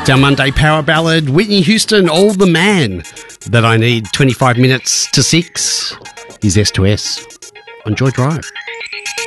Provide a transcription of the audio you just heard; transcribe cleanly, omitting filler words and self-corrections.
It's our Monday power ballad. Whitney Houston, All the Man That I Need. 25 minutes to 6 is S to S on Joy Drive.